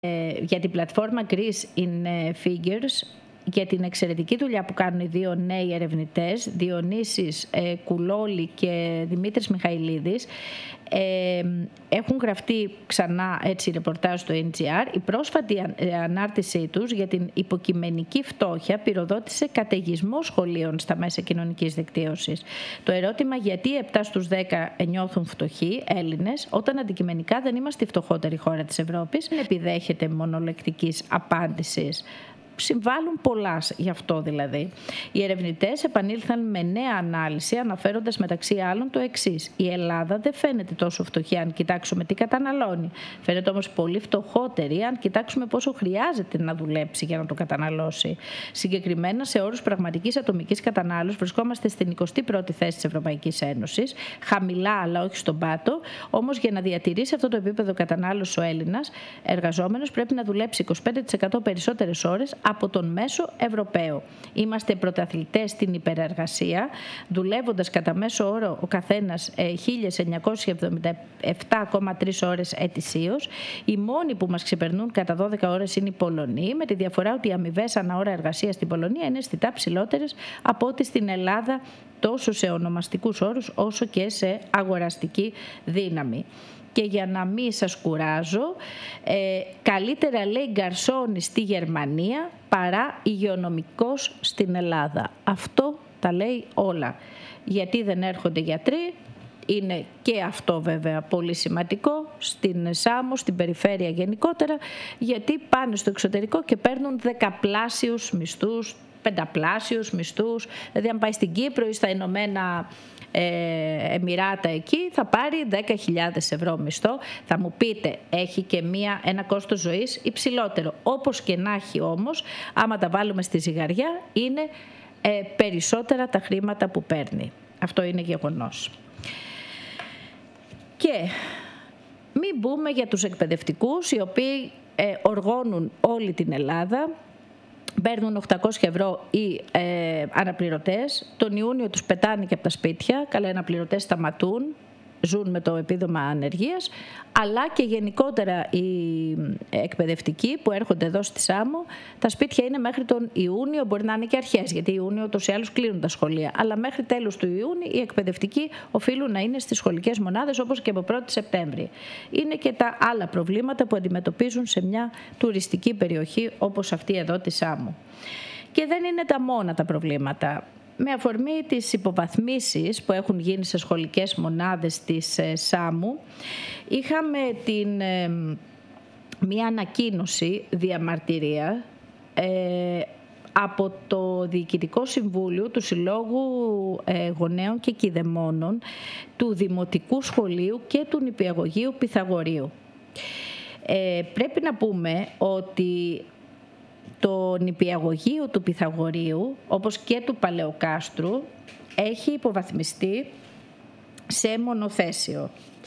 για την πλατφόρμα Greece in Figures, για την εξαιρετική δουλειά που κάνουν οι δύο νέοι ερευνητές, Διονύσης Κουλόλη και Δημήτρης Μιχαηλίδης. Έχουν γραφτεί ξανά έτσι ρεπορτάζ στο NGR. Η πρόσφατη ανάρτησή τους για την υποκειμενική φτώχεια πυροδότησε καταιγισμό σχολείων στα μέσα κοινωνικής δικτύωσης. Το ερώτημα γιατί 7 στους 10 νιώθουν φτωχοί Έλληνες, όταν αντικειμενικά δεν είμαστε η φτωχότερη χώρα της Ευρώπης, δεν επιδέχεται μονολεκτικής απάντησης. Συμβάλλουν πολλά γι' αυτό δηλαδή. Οι ερευνητές επανήλθαν με νέα ανάλυση αναφέροντας μεταξύ άλλων το εξής. Η Ελλάδα δεν φαίνεται τόσο φτωχή αν κοιτάξουμε τι καταναλώνει. Φαίνεται όμως πολύ φτωχότερη αν κοιτάξουμε πόσο χρειάζεται να δουλέψει για να το καταναλώσει. Συγκεκριμένα σε όρους πραγματικής ατομικής κατανάλωσης βρισκόμαστε στην 21η θέση της Ευρωπαϊκής Ένωσης. Χαμηλά αλλά όχι στον πάτο. Όμως για να διατηρήσει αυτό το επίπεδο κατανάλωσης ο Έλληνας εργαζόμενος πρέπει να δουλέψει 25% περισσότερες ώρες από τον μέσο Ευρωπαίο. Είμαστε πρωταθλητές στην υπερεργασία, δουλεύοντας κατά μέσο όρο ο καθένας 1.977,3 ώρες ετησίως. Οι μόνοι που μας ξεπερνούν κατά 12 ώρες είναι οι Πολωνοί, με τη διαφορά ότι οι αμοιβές ανά ώρα εργασίας στην Πολωνία είναι αισθητά ψηλότερες από ό,τι στην Ελλάδα, τόσο σε ονομαστικούς όρους όσο και σε αγοραστική δύναμη. Και για να μην σας κουράζω, καλύτερα λέει γκαρσόνι στη Γερμανία παρά υγειονομικός στην Ελλάδα. Αυτό τα λέει όλα. Γιατί δεν έρχονται γιατροί, είναι και αυτό βέβαια πολύ σημαντικό, στην Σάμο, στην περιφέρεια γενικότερα, γιατί πάνε στο εξωτερικό και παίρνουν δεκαπλάσιους μισθούς, πενταπλάσιους μισθούς. Δηλαδή αν πάει στην Κύπρο ή στα Ηνωμένα Εμιράτα εκεί θα πάρει 10.000 ευρώ μισθό. Θα μου πείτε έχει και ένα κόστος ζωής υψηλότερο. Όπως και να έχει όμως, άμα τα βάλουμε στη ζυγαριά είναι περισσότερα τα χρήματα που παίρνει. Αυτό είναι γεγονός. Και μην μπούμε για τους εκπαιδευτικούς οι οποίοι οργώνουν όλη την Ελλάδα. Παίρνουν 800 ευρώ οι αναπληρωτές. Τον Ιούνιο τους πετάνε και από τα σπίτια. Καλά, οι αναπληρωτές σταματούν, ζουν με το επίδομα ανεργίας. Αλλά και γενικότερα οι εκπαιδευτικοί που έρχονται εδώ στη Σάμο, τα σπίτια είναι μέχρι τον Ιούνιο, μπορεί να είναι και αρχές, γιατί Ιούνιο ούτως ή άλλως κλείνουν τα σχολεία. Αλλά μέχρι τέλος του Ιούνιου οι εκπαιδευτικοί οφείλουν να είναι στις σχολικές μονάδες, όπως και από 1η Σεπτέμβρη. Είναι και τα άλλα προβλήματα που αντιμετωπίζουν σε μια τουριστική περιοχή όπως αυτή εδώ τη Σάμο. Και δεν είναι τα μόνα τα προβλήματα. Με αφορμή τις υποβαθμίσεις που έχουν γίνει σε σχολικές μονάδες της Σάμου, είχαμε μία ανακοίνωση διαμαρτυρία από το Διοικητικό Συμβούλιο του Συλλόγου Γονέων και Κηδεμόνων του Δημοτικού Σχολείου και του Νηπιαγωγείου Πυθαγορείου. Πρέπει να πούμε ότι το νηπιαγωγείο του Πυθαγορείου, όπως και του Παλαιοκάστρου, έχει υποβαθμιστεί σε μονοθέσιο.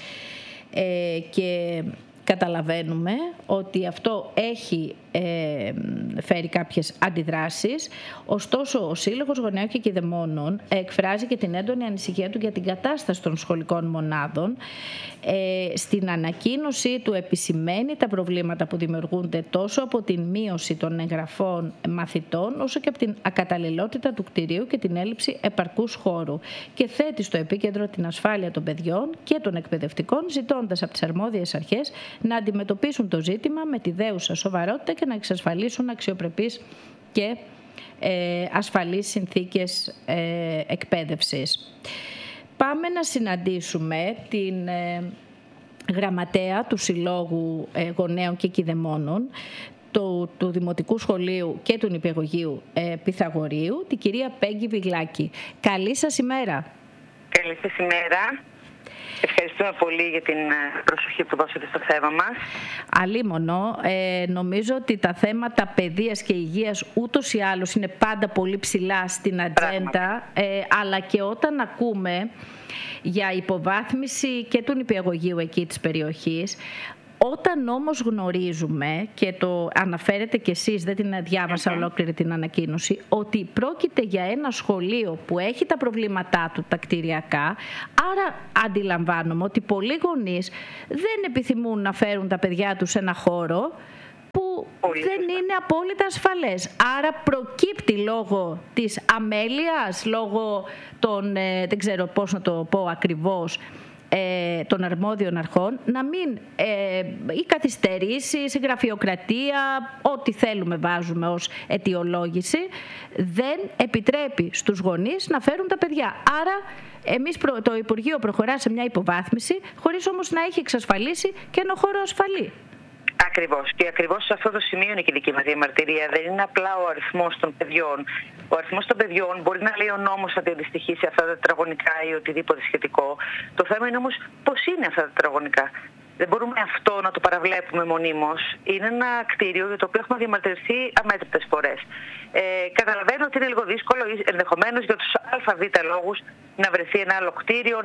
Και καταλαβαίνουμε ότι αυτό έχει φέρει κάποιες αντιδράσεις. Ωστόσο, ο Σύλλογος Γονέων και Κηδεμόνων εκφράζει και την έντονη ανησυχία του για την κατάσταση των σχολικών μονάδων. Στην ανακοίνωσή του επισημαίνει τα προβλήματα που δημιουργούνται τόσο από την μείωση των εγγραφών μαθητών, όσο και από την ακαταλληλότητα του κτηρίου και την έλλειψη επαρκούς χώρου. Και θέτει στο επίκεντρο την ασφάλεια των παιδιών και των εκπαιδευτικών, ζητώντας από τις αρμόδιες αρχές να αντιμετωπίσουν το ζήτημα με τη δέουσα σοβαρότητα και να εξασφαλίσουν αξιοπρεπείς και ασφαλείς συνθήκες εκπαίδευσης. Πάμε να συναντήσουμε την γραμματέα του Συλλόγου Γονέων και Κηδεμόνων του Δημοτικού Σχολείου και του Νηπιαγωγείου Πυθαγορείου, την κυρία Πέγγι Βιγλάκη. Καλή σας ημέρα. Καλή σας ημέρα. Ευχαριστούμε πολύ για την προσοχή που δώσατε στο θέμα μας. Αλίμονο, νομίζω ότι τα θέματα παιδείας και υγείας ούτως ή άλλως είναι πάντα πολύ ψηλά στην ατζέντα, αλλά και όταν ακούμε για υποβάθμιση και του νηπιαγωγείου εκεί της περιοχής, όταν όμως γνωρίζουμε, και το αναφέρετε κι εσείς, δεν την διάβασα ολόκληρη την ανακοίνωση, ότι πρόκειται για ένα σχολείο που έχει τα προβλήματά του τα κτηριακά, άρα αντιλαμβάνομαι ότι πολλοί γονείς δεν επιθυμούν να φέρουν τα παιδιά τους σε ένα χώρο δεν είναι απόλυτα ασφαλές. Άρα προκύπτει λόγω της αμέλειας, λόγω των, δεν ξέρω πώς να το πω ακριβώς, των αρμόδιων αρχών, να μην οι καθυστερήσεις, η γραφειοκρατία, ό,τι θέλουμε βάζουμε ως αιτιολόγηση, δεν επιτρέπει στους γονείς να φέρουν τα παιδιά. Άρα εμείς το Υπουργείο προχωρά σε μια υποβάθμιση, χωρίς όμως να έχει εξασφαλίσει και ένα χώρο ασφαλή. Ακριβώς. Και ακριβώς σε αυτό το σημείο είναι και η δική μας διαμαρτυρία. Δεν είναι απλά ο αριθμός των παιδιών. Ο αριθμός των παιδιών μπορεί να λέει ο νόμος ότι αντιστοιχεί σε αυτά τα τετραγωνικά ή οτιδήποτε σχετικό. Το θέμα είναι όμως πώς είναι αυτά τα τετραγωνικά. Δεν μπορούμε αυτό να το παραβλέπουμε μονίμως. Είναι ένα κτίριο για το οποίο έχουμε διαμαρτυρηθεί αμέτρητες φορές. Καταλαβαίνω ότι είναι λίγο δύσκολο, ενδεχομένως για τους ΑΒ λόγους, να βρεθεί ένα άλλο κτίριο,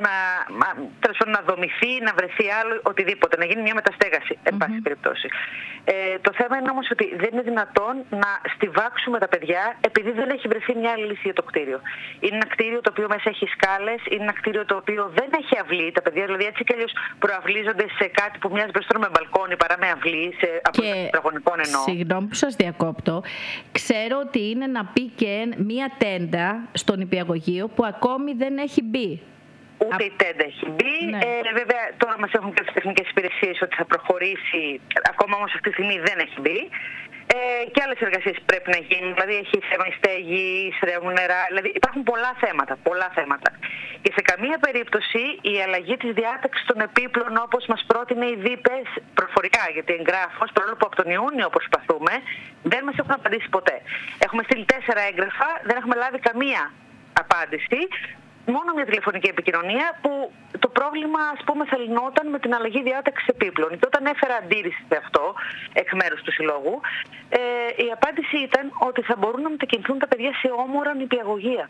να δομηθεί, να βρεθεί άλλο οτιδήποτε, να γίνει μια μεταστέγαση, εν πάση περιπτώσει. Το θέμα είναι όμως ότι δεν είναι δυνατόν να στιβάξουμε τα παιδιά επειδή δεν έχει βρεθεί μια άλλη λύση για το κτίριο. Είναι ένα κτίριο το οποίο μέσα έχει σκάλες, είναι ένα κτίριο το οποίο δεν έχει αυλή. Τα παιδιά δηλαδή έτσι κι αλλιώς προαυλίζονται σε κάτι που μοιάζει περισσότερο με μπαλκόνι παρά με αυλή, από τετραγωνικών εννοώ. Συγγνώμη που σας διακόπτω. Ξέρω ότι είναι να πει και μία τέντα στον νηπιαγωγείο που ακόμη δεν έχει μπει. Ούτε η τέντα έχει μπει. Ναι. Βέβαια τώρα μας έχουν και τις τεχνικές υπηρεσίες ότι θα προχωρήσει, ακόμα όμως αυτή τη στιγμή δεν έχει μπει. Και άλλες εργασίες πρέπει να γίνουν, δηλαδή έχει θέμα η στέγη, στρέμουν νερά, δηλαδή υπάρχουν πολλά θέματα. Και σε καμία περίπτωση η αλλαγή της διάταξης των επίπλων όπως μας πρότεινε η ΔΥΠΕΣ προφορικά, γιατί εγγράφος, παρόλο που από τον Ιούνιο προσπαθούμε, δεν μας έχουν απαντήσει ποτέ. Έχουμε στείλει 4 έγγραφα, δεν έχουμε λάβει καμία απάντηση. Μόνο μια τηλεφωνική επικοινωνία που το πρόβλημα, ας πούμε, θα λυνόταν με την αλλαγή διάταξης επίπλων. Και όταν έφερα αντίρρηση σε αυτό, εκ μέρους του Συλλόγου, η απάντηση ήταν ότι θα μπορούν να μετακινηθούν τα παιδιά σε όμορα νηπιαγωγεία.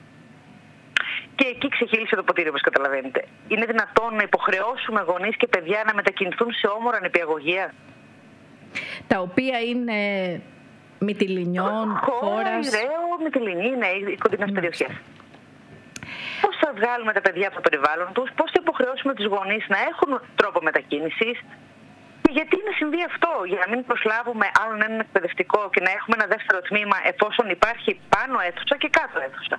Και εκεί ξεχύλισε το ποτήρι, όπως καταλαβαίνετε. Είναι δυνατόν να υποχρεώσουμε γονείς και παιδιά να μετακινηθούν σε όμορα νηπιαγωγεία? Τα οποία είναι Μυτιληνιών, χώρας... Μυτιληνή, είναι οι κοντινές περιοχές. Πώς θα βγάλουμε τα παιδιά από το περιβάλλον τους, πώς θα υποχρεώσουμε τους γονείς να έχουν τρόπο μετακίνησης και γιατί να συμβεί αυτό, για να μην προσλάβουμε άλλον έναν εκπαιδευτικό και να έχουμε ένα δεύτερο τμήμα εφόσον υπάρχει πάνω αίθουσα και κάτω αίθουσα.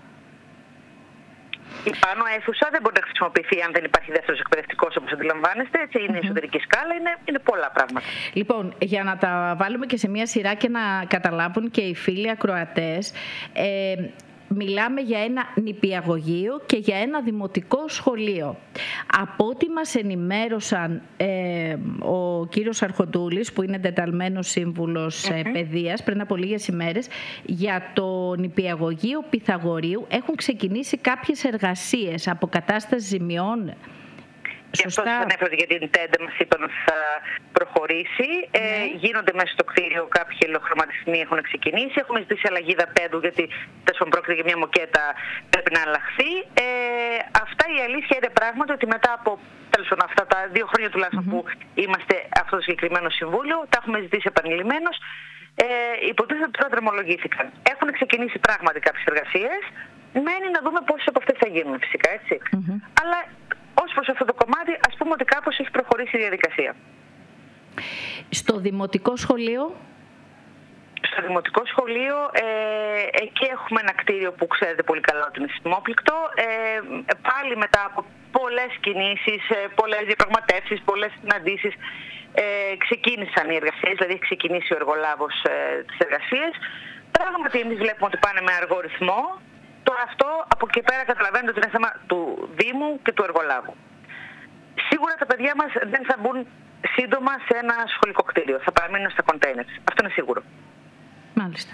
Η πάνω αίθουσα δεν μπορεί να χρησιμοποιηθεί αν δεν υπάρχει δεύτερος εκπαιδευτικός, όπως αντιλαμβάνεστε. Έτσι είναι η εσωτερική σκάλα, είναι πολλά πράγματα. Λοιπόν, για να τα βάλουμε και σε μια σειρά και να καταλάβουν και οι φίλοι ακροατές, μιλάμε για ένα νηπιαγωγείο και για ένα δημοτικό σχολείο. Από ό,τι μας ενημέρωσαν ο κύριος Αρχοντούλης, που είναι εντεταλμένος σύμβουλος παιδείας, πριν από λίγες ημέρες, για το νηπιαγωγείο Πυθαγορείου έχουν ξεκινήσει κάποιες εργασίες αποκατάσταση ζημιών. Και αυτό δεν έφερε για την τέντα, μας είπαν ότι θα προχωρήσει. Γίνονται μέσα στο κτίριο κάποιοι ελοχρωματισμοί έχουν ξεκινήσει. Έχουμε ζητήσει αλλαγή δαπέδου, γιατί τέλος πρόκειται για μια μοκέτα, πρέπει να αλλάχθεί. Αυτά η αλήθεια είναι πράγματι ότι μετά από αυτά τα 2 χρόνια τουλάχιστον που είμαστε αυτό το συγκεκριμένο συμβούλιο, τα έχουμε ζητήσει επανειλημμένως. Υποτίθεται ότι τώρα δρομολογήθηκαν. Έχουν ξεκινήσει πράγματι κάποιες εργασίες. Μένει να δούμε πόσες από αυτές θα γίνουν φυσικά, έτσι. Αλλά ως προς αυτό το κομμάτι, ας πούμε ότι κάπως έχει προχωρήσει η διαδικασία. Στο δημοτικό σχολείο? Στο δημοτικό σχολείο, εκεί έχουμε ένα κτίριο που ξέρετε πολύ καλά ότι είναι σεισμόπληκτο. Πάλι μετά από πολλές κινήσεις, πολλές διαπραγματεύσεις, πολλές συναντήσεις, ξεκίνησαν οι εργασίες, δηλαδή έχει ξεκινήσει ο εργολάβος τις εργασίες. Πράγματι, εμείς βλέπουμε ότι πάνε με αργό ρυθμό. Τώρα αυτό από εκεί πέρα καταλαβαίνετε ότι είναι θέμα του Δήμου και του εργολάβου. Σίγουρα τα παιδιά μας δεν θα μπουν σύντομα σε ένα σχολικό κτίριο. Θα παραμείνουν στα κοντέινερς. Αυτό είναι σίγουρο. Μάλιστα.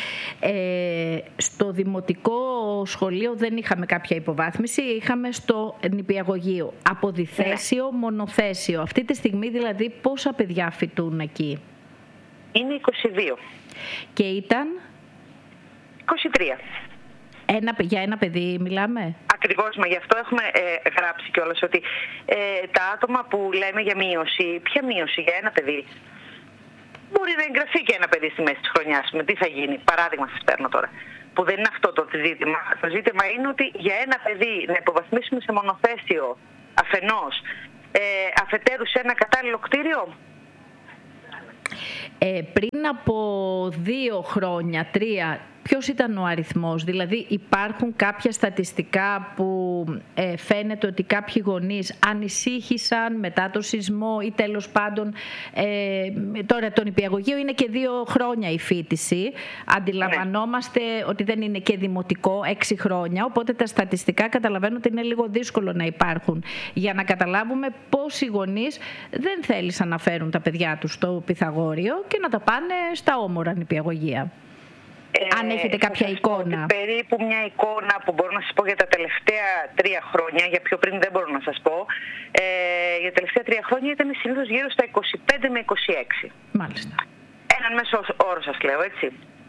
Στο δημοτικό σχολείο δεν είχαμε κάποια υποβάθμιση. Είχαμε στο νηπιαγωγείο. Από διθέσιο, μονοθέσιο. Αυτή τη στιγμή δηλαδή πόσα παιδιά φοιτούν εκεί? Είναι 22. Και ήταν? 23. Για ένα παιδί μιλάμε? Ακριβώς, μα γι' αυτό έχουμε γράψει κιόλας ότι τα άτομα που λέμε για μείωση, ποια μείωση για ένα παιδί? Μπορεί να εγγραφεί και ένα παιδί στη μέση της χρονιάς. Με τι θα γίνει? Παράδειγμα σας παίρνω τώρα. Που δεν είναι αυτό το ζήτημα. Το ζήτημα είναι ότι για ένα παιδί να υποβαθμίσουμε σε μονοθέσιο αφενός, αφετέρου σε ένα κατάλληλο κτίριο. Πριν από 2 χρόνια, 3, ποιος ήταν ο αριθμός? Δηλαδή υπάρχουν κάποια στατιστικά που φαίνεται ότι κάποιοι γονείς ανησύχησαν μετά το σεισμό ή τέλος πάντων τώρα το νηπιαγωγείο είναι και 2 χρόνια η φοιτηση. Αντιλαμβανόμαστε ότι δεν είναι και δημοτικό 6 χρόνια, οπότε τα στατιστικά καταλαβαίνω ότι είναι λίγο δύσκολο να υπάρχουν για να καταλάβουμε πόσοι γονείς δεν θέλησαν να φέρουν τα παιδιά τους στο Πυθαγόριο και να τα πάνε στα όμορα νηπιαγωγεία. Αν έχετε κάποια εικόνα. Περίπου μια εικόνα που μπορώ να σας πω για τα τελευταία 3 χρόνια, για πιο πριν δεν μπορώ να σας πω. Για τα τελευταία 3 χρόνια ήταν συνήθως γύρω στα 25 με 26. Μάλιστα. Έναν μέσο όρο σας λέω, έτσι.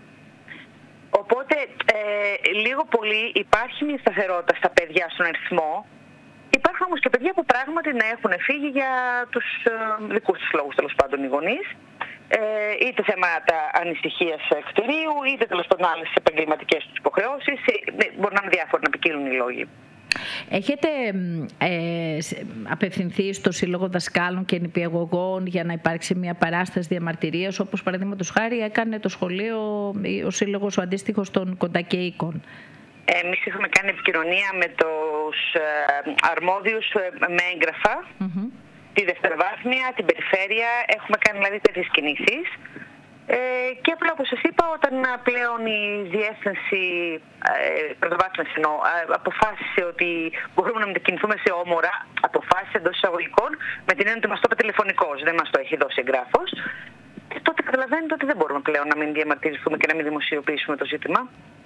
Οπότε λίγο πολύ υπάρχει μια σταθερότητα στα παιδιά στον αριθμό. Υπάρχουν όμως και παιδιά που πράγματι να έχουν φύγει για τους δικούς τους λόγους, τέλος πάντων, οι γονείς. Είτε θέματα ανησυχίας κτηρίου, είτε τέλος πάντων άλλες επαγγελματικές τους υποχρεώσεις. Μπορεί να είναι διάφοροι, να ποικίλουν οι λόγοι. Έχετε απευθυνθεί στο Σύλλογο Δασκάλων και Νηπιαγωγών για να υπάρξει μια παράσταση διαμαρτυρίας, όπως παραδείγματος χάρη έκανε το σχολείο, ο Σύλλογος ο αντίστοιχος των Κοντακέικων? Εμείς έχουμε κάνει επικοινωνία με τους αρμόδιους με έγγραφα. Τη δευτεροβάθμια, την περιφέρεια, έχουμε κάνει δηλαδή τέτοιες κινήσεις. Και απλά όπως σας είπα, όταν πλέον η διεύθυνση πρωτοβάθμιας αποφάσισε ότι μπορούμε να μετακινηθούμε σε όμορα, αποφάσισε εντός εισαγωγικών, με την έννοια ότι μας το είπε τηλεφωνικώς, δεν μας το έχει δώσει εγγράφος, τότε καταλαβαίνετε ότι δεν μπορούμε πλέον να μην διαμαρτυρηθούμε και να μην δημοσιοποιήσουμε το ζήτημα.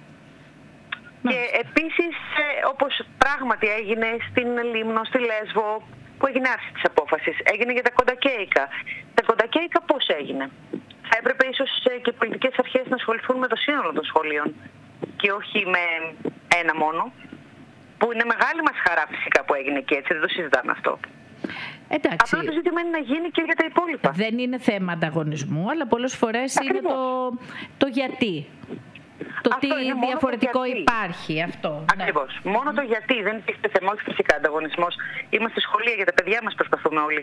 Και επίσης, όπως πράγματι έγινε στην Λίμνο, στη Λέσβο, που έγινε άρση της απόφασης, έγινε για τα Κοντακέικα. Τα Κοντακέικα πώς έγινε? Θα έπρεπε ίσως και οι πολιτικές αρχές να ασχοληθούν με το σύνολο των σχολείων και όχι με ένα μόνο, που είναι μεγάλη μας χαρά φυσικά που έγινε και έτσι, δεν το συζητάμε αυτό. Εντάξει. Απλά το ζήτημα είναι να γίνει και για τα υπόλοιπα. Δεν είναι θέμα ανταγωνισμού, αλλά πολλές φορές είναι το γιατί. Το αυτό τι διαφορετικό υπάρχει αυτό. Ακριβώς. Ναι. Μόνο το γιατί. Δεν υπήρχε θέμα, όχι φυσικά ανταγωνισμός. Είμαστε σχολεία, για τα παιδιά μας προσπαθούμε όλοι.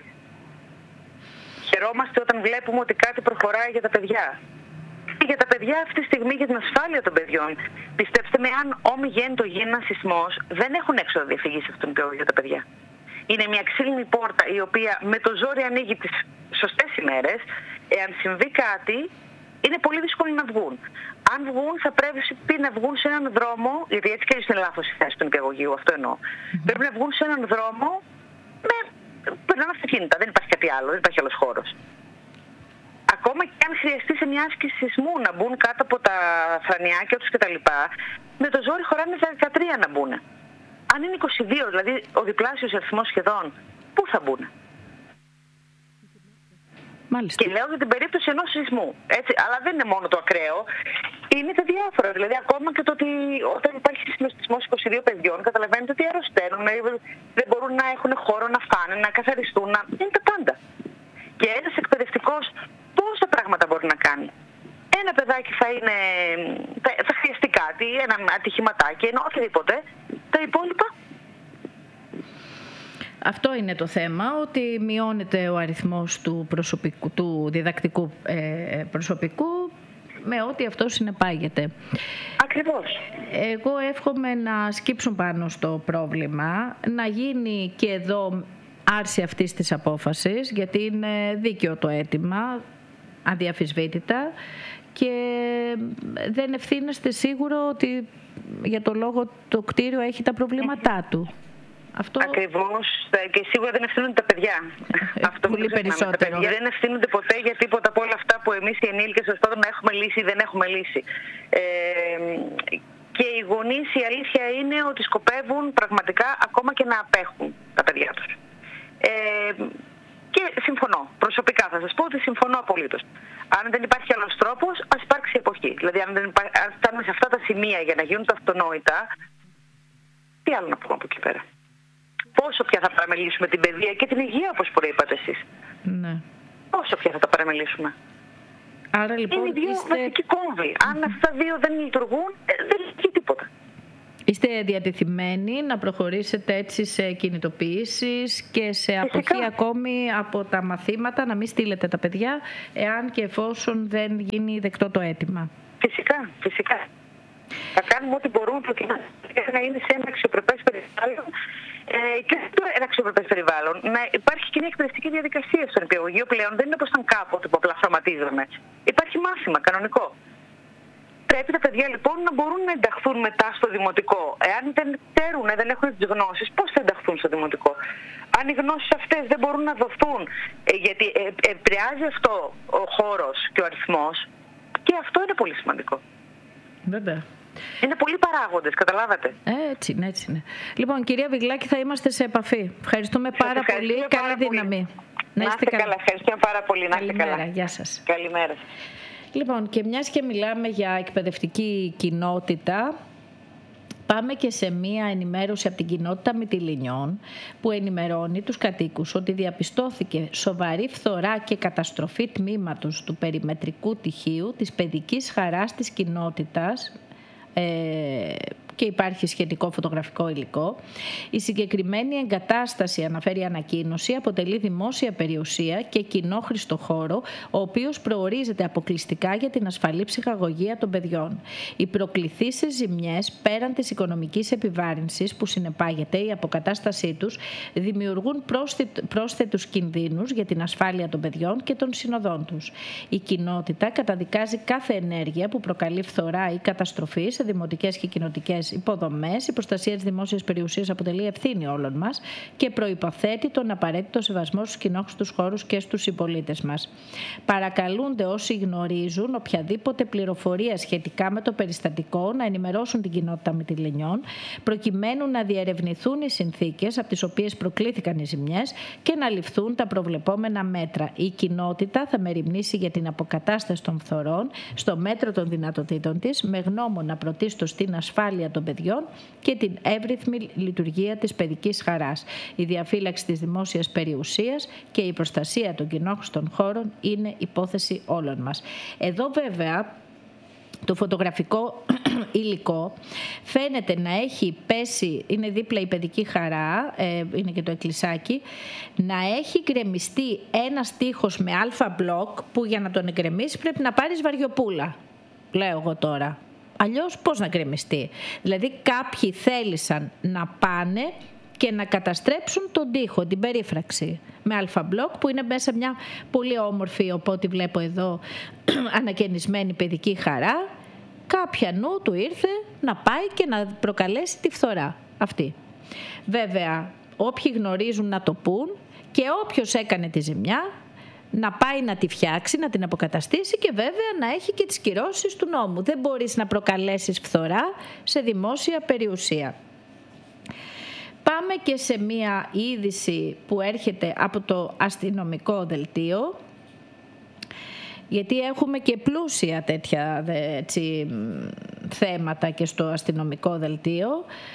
Χαιρόμαστε όταν βλέπουμε ότι κάτι προχωράει για τα παιδιά. Και για τα παιδιά αυτή τη στιγμή, για την ασφάλεια των παιδιών. Πιστέψτε με, αν ομιγέννητο γίνει ένα σεισμός, δεν έχουν έξοδο διαφυγής αυτόν για τα παιδιά. Είναι μια ξύλινη πόρτα η οποία με το ζόρι ανοίγει τις σωστές ημέρες. Εάν συμβεί κάτι, είναι πολύ δύσκολο να βγουν. Αν βγουν, θα πρέπει να βγουν σε έναν δρόμο, γιατί έτσι και είναι λάθος η θέση του νηπιαγωγείου, αυτό εννοώ. Πρέπει να βγουν σε έναν δρόμο με περνάνε αυτοκίνητα, δεν υπάρχει κάτι άλλο, δεν υπάρχει άλλος χώρος. Ακόμα και αν χρειαστεί σε μια άσκηση σεισμού να μπουν κάτω από τα θρανιάκια τους κτλ., με το ζόρι χωράνε στα 13 να μπουν. Αν είναι 22, δηλαδή ο διπλάσιος αριθμός σχεδόν, πού θα μπουν? Μάλιστα. Και λέω για την περίπτωση ενός σεισμού. Έτσι, αλλά δεν είναι μόνο το ακραίο, είναι τα διάφορα. Δηλαδή, ακόμα και το ότι όταν υπάρχει σεισμός 22 παιδιών, καταλαβαίνετε ότι αρρωσταίνουν, δεν μπορούν να έχουν χώρο να φάνε, να καθαριστούν, είναι τα πάντα. Και ένας εκπαιδευτικός πόσα πράγματα μπορεί να κάνει? Ένα παιδάκι θα χρειαστεί κάτι, ένα ατυχηματάκι, ενώ οτιδήποτε. Τα υπόλοιπα. Αυτό είναι το θέμα, ότι μειώνεται ο αριθμός του διδακτικού προσωπικού με ό,τι αυτό συνεπάγεται. Ακριβώς. Εγώ εύχομαι να σκύψουν πάνω στο πρόβλημα, να γίνει και εδώ άρση αυτής της απόφασης, γιατί είναι δίκαιο το αίτημα, αδιαφυσβήτητα, και δεν ευθύνεστε σίγουρο ότι για το λόγο το κτίριο έχει τα προβλήματά του. Αυτό... Ακριβώς, και σίγουρα δεν ευθύνονται τα παιδιά. Αυτό πολύ περισσότερο. Τα παιδιά δεν ευθύνονται ποτέ για τίποτα από όλα αυτά που εμείς οι ενήλικες ως πάντων έχουμε λύσει ή δεν έχουμε λύσει. Και οι γονείς, η αλήθεια είναι ότι σκοπεύουν πραγματικά ακόμα και να απέχουν τα παιδιά τους. Και συμφωνώ. Προσωπικά θα σας πω ότι συμφωνώ απολύτως. Αν δεν υπάρχει άλλος τρόπος, ας υπάρξει εποχή. Δηλαδή, αν φτάνουμε σε αυτά τα σημεία για να γίνουν τα αυτονόητα, τι άλλο να πούμε από εκεί πέρα? Πόσο πια θα παραμελήσουμε την παιδεία και την υγεία, όπως προείπατε εσείς? Ναι. Πόσο πια θα τα παραμελήσουμε? Άρα λοιπόν είναι δύο βασικοί κόμβοι. Αν αυτά τα δύο δεν λειτουργούν, δεν λειτουργεί τίποτα. Είστε διατεθειμένοι να προχωρήσετε έτσι σε κινητοποιήσεις και σε αποχή ακόμη από τα μαθήματα, να μην στείλετε τα παιδιά, εάν και εφόσον δεν γίνει δεκτό το αίτημα? Φυσικά. Θα κάνουμε ό,τι μπορούμε προκειμένου να είναι σε ένα αξιοπρεπές περιβάλλον και σε ένα αξιοπρεπές περιβάλλον. Να υπάρχει κοινή εκπαιδευτική διαδικασία στο νηπιαγωγείο πλέον. Δεν είναι όπως ήταν κάποτε που απλά χρωματίζαμε. Υπάρχει μάθημα κανονικό. Πρέπει τα παιδιά λοιπόν να μπορούν να ενταχθούν μετά στο δημοτικό. Εάν δεν ξέρουν, δεν έχουν τις γνώσεις, πώς θα ενταχθούν στο δημοτικό? Αν οι γνώσεις αυτές δεν μπορούν να δοθούν, γιατί επηρεάζει αυτό ο χώρος και ο αριθμός, και αυτό είναι πολύ σημαντικό. Βέβαια. Είναι πολλοί παράγοντες, καταλάβατε. Έτσι είναι. Λοιπόν, κυρία Βιγλάκη, θα είμαστε σε επαφή. Ευχαριστούμε πάρα πολύ. Καλή δύναμη. Να είστε καλά. Ευχαριστούμε πάρα πολύ. Να είστε καλά. Γεια σας. Καλημέρα. Λοιπόν, και μιας και μιλάμε για εκπαιδευτική κοινότητα, πάμε και σε μία ενημέρωση από την κοινότητα Μυτιληνιών που ενημερώνει τους κατοίκους ότι διαπιστώθηκε σοβαρή φθορά και καταστροφή τμήματος του περιμετρικού τυχείου της παιδικής χαράς της κοινότητας και υπάρχει σχετικό φωτογραφικό υλικό. Η συγκεκριμένη εγκατάσταση, αναφέρει η ανακοίνωση, αποτελεί δημόσια περιουσία και κοινόχρηστο χώρο, ο οποίος προορίζεται αποκλειστικά για την ασφαλή ψυχαγωγία των παιδιών. Οι προκληθήσεις ζημιές, πέραν της οικονομικής επιβάρυνσης που συνεπάγεται η αποκατάστασή τους, δημιουργούν πρόσθετους κινδύνους για την ασφάλεια των παιδιών και των συνοδών τους. Η κοινότητα καταδικάζει κάθε ενέργεια που προκαλεί φθορά ή καταστροφή σε δημοτικές και κοινοτικές υποδομές. Η προστασία της δημόσιας περιουσίας αποτελεί ευθύνη όλων μας και προϋποθέτει τον απαραίτητο σεβασμό στους κοινόχρηστους χώρους και στους συμπολίτες μας. Παρακαλούνται όσοι γνωρίζουν οποιαδήποτε πληροφορία σχετικά με το περιστατικό να ενημερώσουν την κοινότητα Μυτιληνιών, προκειμένου να διερευνηθούν οι συνθήκες από τις οποίες προκλήθηκαν οι ζημιές και να ληφθούν τα προβλεπόμενα μέτρα. Η κοινότητα θα μεριμνήσει για την αποκατάσταση των φθορών στο μέτρο των δυνατοτήτων της, με γνώμονα πρωτίστως την ασφάλεια των παιδιών και την εύρυθμη λειτουργία της παιδικής χαράς. Η διαφύλαξη της δημόσιας περιουσίας και η προστασία των κοινόχρηστων χώρων είναι υπόθεση όλων μας. Εδώ βέβαια το φωτογραφικό υλικό φαίνεται να έχει πέσει, είναι δίπλα η παιδική χαρά, είναι και το εκκλησάκι, να έχει γκρεμιστεί ένας τοίχος με αλφα μπλοκ που για να τον εγκρεμίσει πρέπει να πάρεις βαριοπούλα, λέω εγώ τώρα. Αλλιώς πώς να γκρεμιστεί? Δηλαδή κάποιοι θέλησαν να πάνε και να καταστρέψουν τον τοίχο, την περίφραξη με αλφα μπλοκ που είναι μέσα μια πολύ όμορφη, οπότε βλέπω εδώ, ανακαινισμένη παιδική χαρά. Κάποια νου του ήρθε να πάει και να προκαλέσει τη φθορά αυτή. Βέβαια, όποιοι γνωρίζουν να το πούν και όποιος έκανε τη ζημιά να πάει να τη φτιάξει, να την αποκαταστήσει και βέβαια να έχει και τις κυρώσεις του νόμου. Δεν μπορείς να προκαλέσεις φθορά σε δημόσια περιουσία. Πάμε και σε μία είδηση που έρχεται από το αστυνομικό δελτίο, γιατί έχουμε και πλούσια τέτοια θέματα και στο αστυνομικό δελτίο.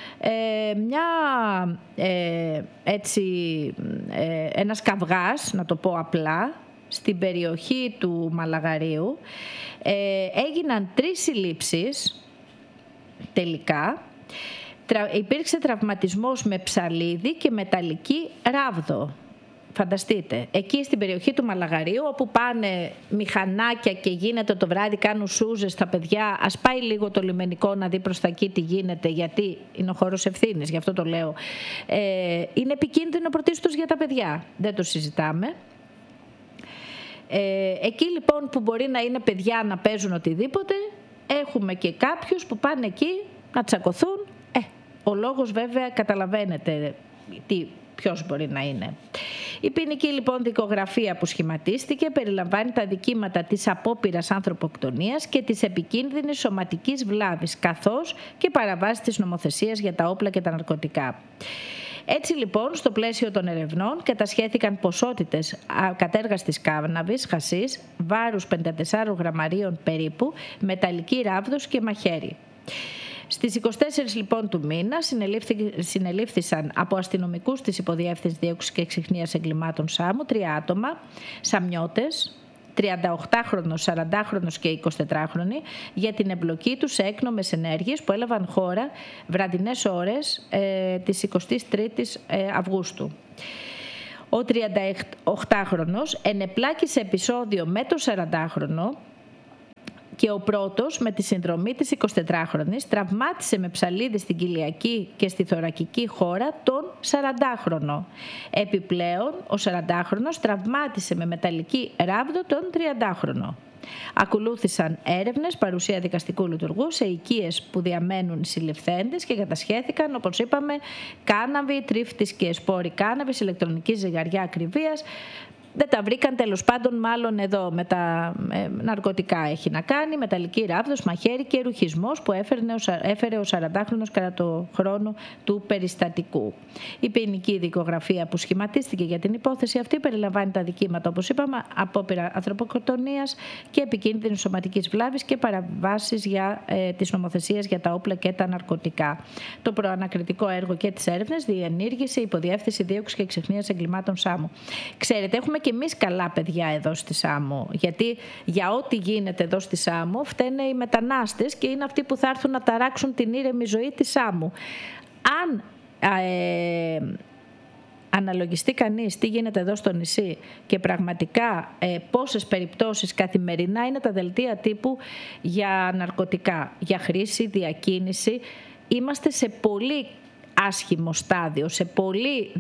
Ένας καυγάς, να το πω απλά, στην περιοχή του Μαλαγαρίου. Έγιναν 3 συλλήψεις τελικά. Υπήρξε τραυματισμός με ψαλίδι και μεταλλική ράβδο. Φανταστείτε, εκεί στην περιοχή του Μαλαγαρίου, όπου πάνε μηχανάκια και γίνεται το βράδυ, κάνουν σούζες τα παιδιά, ας πάει λίγο το λιμενικό να δει προς τα εκεί τι γίνεται, γιατί είναι ο χώρος ευθύνης, γι' αυτό το λέω. Είναι επικίνδυνο πρωτίστως για τα παιδιά, δεν το συζητάμε. Εκεί λοιπόν που μπορεί να είναι παιδιά να παίζουν οτιδήποτε, έχουμε και κάποιους που πάνε εκεί να τσακωθούν. Ο λόγος βέβαια καταλαβαίνετε ποιος μπορεί να είναι. Η ποινική λοιπόν δικογραφία που σχηματίστηκε περιλαμβάνει τα δικήματα της απόπειρας ανθρωποκτονίας και της επικίνδυνης σωματικής βλάβης, καθώς και παραβάσεις της νομοθεσίας για τα όπλα και τα ναρκωτικά. Έτσι λοιπόν, στο πλαίσιο των ερευνών κατασχέθηκαν ποσότητες κατέργαστης κάναβης, χασίς, βάρους 54 γραμμαρίων περίπου, μεταλλική ράβδος και μαχαίρι. Στις 24 λοιπόν του μήνα συνελήφθησαν από αστυνομικούς της Υποδιεύθυνσης Δίωξης και Εξυχνίας Εγκλημάτων Σάμου 3 άτομα, σαμιώτες, 38χρονος, 40χρονος και 24χρονοι για την εμπλοκή τους σε έκνομες ενέργειες που έλαβαν χώρα βραδινές ώρες της 23ης Αυγούστου. Ο 38χρονος ενεπλάκη σε επεισόδιο με το 40χρονο και ο πρώτος με τη συνδρομή της 24χρονης τραυμάτισε με ψαλίδι στην κοιλιακή και στη θωρακική χώρα τον 40χρονο. Επιπλέον, ο 40χρονος τραυμάτισε με μεταλλική ράβδο τον 30χρονο. Ακολούθησαν έρευνες, παρουσία δικαστικού λειτουργού σε οικίες που διαμένουν οι συλληφθέντες και κατασχέθηκαν, όπως είπαμε, κάναβη, τρίφτης και σπόροι κάναβης, ηλεκτρονική ζυγαριά ακριβίας. Δεν τα βρήκαν, τέλος πάντων, μάλλον εδώ με τα ναρκωτικά έχει να κάνει, μεταλλική ράβδος, μαχαίρι και ρουχισμός που έφερε ο 40χρονος κατά το χρόνο του περιστατικού. Η ποινική δικογραφία που σχηματίστηκε για την υπόθεση αυτή περιλαμβάνει τα δικήματα, όπως είπαμε, απόπειρα ανθρωποκτονίας και επικίνδυνης σωματικής βλάβης και παραβάσεις της νομοθεσίας για τα όπλα και τα ναρκωτικά. Το προανακριτικό έργο και τις έρευνες διενήργησε υποδιεύθυνση δίωξης και εξυχνίας εγκλημάτων Σάμου. Ξέρετε, έχουμε και εμείς καλά παιδιά εδώ στη Σάμο, γιατί για ό,τι γίνεται εδώ στη Σάμο φταίνε οι μετανάστες και είναι αυτοί που θα έρθουν να ταράξουν την ήρεμη ζωή της Σάμου. Αν αναλογιστεί κανείς τι γίνεται εδώ στο νησί και πραγματικά πόσες περιπτώσεις καθημερινά είναι τα δελτία τύπου για ναρκωτικά, για χρήση, διακίνηση, είμαστε σε πολύ άσχημο στάδιο, σε πολύ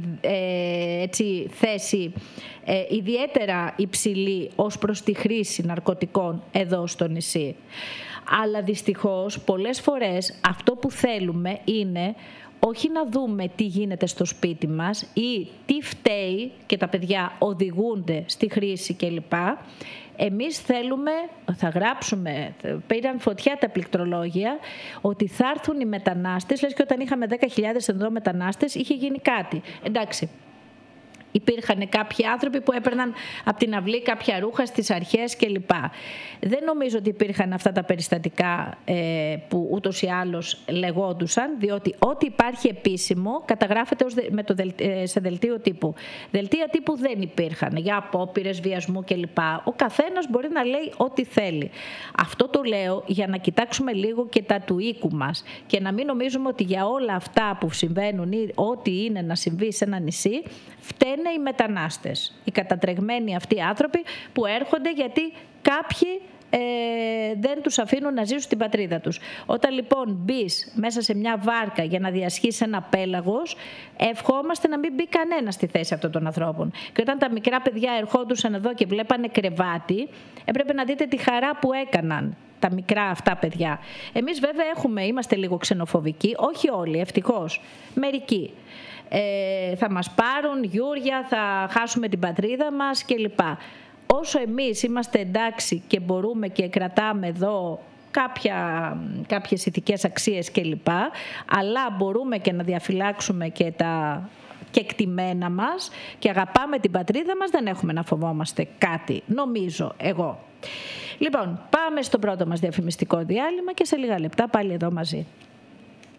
θέση ιδιαίτερα υψηλή ως προς τη χρήση ναρκωτικών εδώ στο νησί. Αλλά δυστυχώς πολλές φορές αυτό που θέλουμε είναι όχι να δούμε τι γίνεται στο σπίτι μας ή τι φταίει και τα παιδιά οδηγούνται στη χρήση κλπ. Εμείς θέλουμε, θα γράψουμε, πήραν φωτιά τα πληκτρολόγια, ότι θα έρθουν οι μετανάστες, λες και όταν είχαμε 10.000 εδώ μετανάστες είχε γίνει κάτι. Εντάξει. Υπήρχαν κάποιοι άνθρωποι που έπαιρναν από την αυλή κάποια ρούχα στις αρχές κλπ. Δεν νομίζω ότι υπήρχαν αυτά τα περιστατικά που ούτως ή άλλως λεγόντουσαν, διότι ό,τι υπάρχει επίσημο καταγράφεται σε δελτίο τύπου. Δελτία τύπου δεν υπήρχαν για απόπειρες, βιασμού κλπ. Ο καθένας μπορεί να λέει ό,τι θέλει. Αυτό το λέω για να κοιτάξουμε λίγο και τα του οίκου μας και να μην νομίζουμε ότι για όλα αυτά που συμβαίνουν ή ό,τι είναι να συμβεί σε ένα νησί φταίνε οι μετανάστες, οι κατατρεγμένοι αυτοί άνθρωποι που έρχονται γιατί κάποιοι δεν τους αφήνουν να ζήσουν στην πατρίδα τους. Όταν λοιπόν μπεις μέσα σε μια βάρκα για να διασχίσει ένα πέλαγος, ευχόμαστε να μην μπει κανένα στη θέση αυτών των ανθρώπων. Και όταν τα μικρά παιδιά ερχόντουσαν εδώ και βλέπανε κρεβάτι, έπρεπε να δείτε τη χαρά που έκαναν τα μικρά αυτά παιδιά. Εμείς βέβαια είμαστε λίγο ξενοφοβικοί, όχι όλοι, ευτυχώς, μερικοί. Θα μας πάρουν γιούρια, θα χάσουμε την πατρίδα μας κλπ. Όσο εμείς είμαστε εντάξει και μπορούμε και κρατάμε εδώ κάποιες ηθικές αξίες κλπ, αλλά μπορούμε και να διαφυλάξουμε και τα κεκτημένα μας και αγαπάμε την πατρίδα μας, δεν έχουμε να φοβόμαστε κάτι, νομίζω εγώ. Λοιπόν, πάμε στο πρώτο μας διαφημιστικό διάλειμμα και σε λίγα λεπτά πάλι εδώ μαζί.